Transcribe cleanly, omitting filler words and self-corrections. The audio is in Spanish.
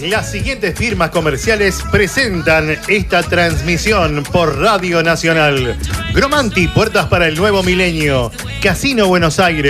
Las siguientes firmas comerciales presentan esta transmisión por Radio Nacional. Gromanti, puertas para el nuevo milenio. Casino Buenos Aires.